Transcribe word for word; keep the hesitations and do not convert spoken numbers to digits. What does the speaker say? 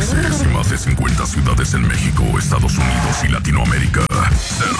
meses y más de cincuenta ciudades en México, Estados Unidos y Latinoamérica. Se